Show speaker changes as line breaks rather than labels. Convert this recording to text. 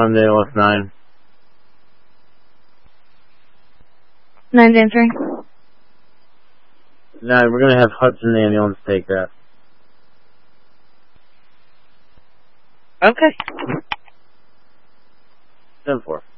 Sunday, OS 9.
9's answering.
9, we're going to have Hudson Ambulance take that.
Okay.
10-4.